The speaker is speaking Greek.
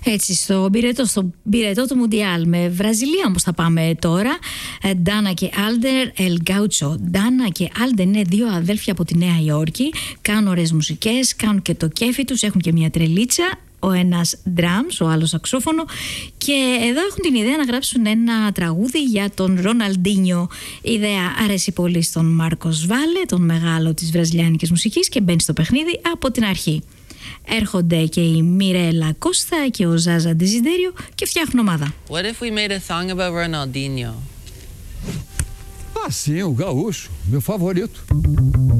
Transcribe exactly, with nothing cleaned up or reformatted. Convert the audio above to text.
Έτσι, στο πυρετό, στο πυρετό του Μουντιάλ. Με Βραζιλία όμως θα πάμε τώρα. Ντάνα και Άλντερ Ελ Γκάουτσο. Ντάνα και Άλντερ είναι δύο αδέλφια από τη Νέα Υόρκη. Κάνουν ωραίες μουσικές, κάνουν και το κέφι τους, έχουν και μια τρελίτσα. Ο ένας drums, ο άλλος σαξόφωνο. Και εδώ έχουν την ιδέα να γράψουν ένα τραγούδι για τον Ροναλντίνιο. Η ιδέα αρέσει πολύ στον Μάρκος Βάλε, τον μεγάλο της βραζιλιάνικης μουσικής, και μπαίνει στο παιχνίδι από την αρχή. Έρχονται και η Μιρέλα Κώστα και ο Ζάζα Ντεζιντέριο και φτιάχνουν ομάδα. What if we made a song about Ronaldinho? Ah, sim, o Gaúcho, meu favorito.